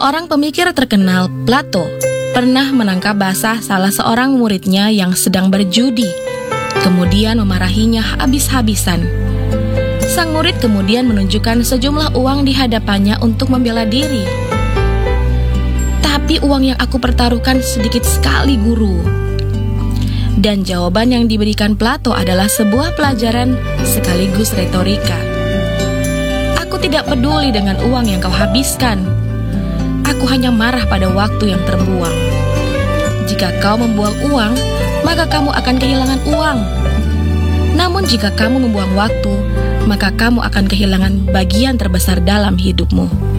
Seorang pemikir terkenal, Plato, pernah menangkap basah salah seorang muridnya yang sedang berjudi, kemudian memarahinya habis-habisan. Sang murid kemudian menunjukkan sejumlah uang di hadapannya untuk membela diri. "Tapi uang yang aku pertaruhkan sedikit sekali, guru." Dan jawaban yang diberikan Plato adalah sebuah pelajaran sekaligus retorika. "Aku tidak peduli dengan uang yang kau habiskan. Aku hanya marah pada waktu yang terbuang. Jika kau membuang uang, maka kamu akan kehilangan uang. Namun jika kamu membuang waktu, maka kamu akan kehilangan bagian terbesar dalam hidupmu."